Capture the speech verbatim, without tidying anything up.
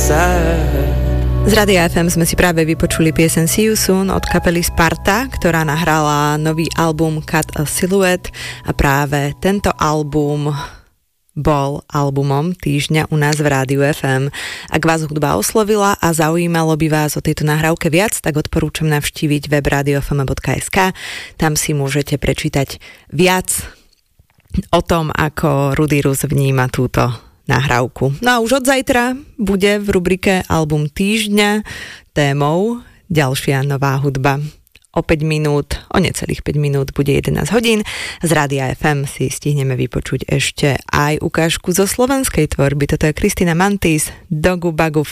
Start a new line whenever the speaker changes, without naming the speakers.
Z Rádia ef em sme si práve vypočuli pieseň See You Soon od kapely Sparta, ktorá nahrala nový album Cut a Silhouette a práve tento album bol albumom týždňa u nás v Rádiu ef em. Ak vás hudba oslovila a zaujímalo by vás o tejto nahrávke viac, tak odporúčam navštíviť web radio ef em bodka es ká. Tam si môžete prečítať viac o tom, ako Rudy Rus vníma túto nahrávku. No a už od zajtra bude v rubrike Album týždňa témou ďalšia nová hudba. O päť minút, o necelých päť minút bude jedenásť hodín. Z Rádia ef em si stihneme vypočuť ešte aj ukážku zo slovenskej tvorby. Toto je Kristina Mantis, Dogu Bagu